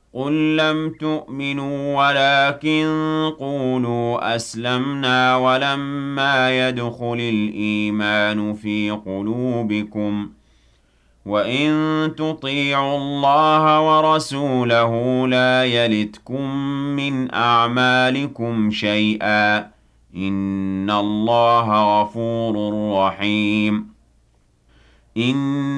قُل لَّمْ تُؤْمِنُوا وَلَٰكِن قُولُوا أَسْلَمْنَا وَلَمَّا يَدْخُلِ الْإِيمَانُ فِي قُلُوبِكُمْ ۖ وَإِن تُطِيعُوا اللَّهَ وَرَسُولَهُ لَا يَلِتْكُم مِّنْ أَعْمَالِكُمْ شَيْئًا ۚ إِنَّ اللَّهَ غَفُورٌ رَّحِيمٌ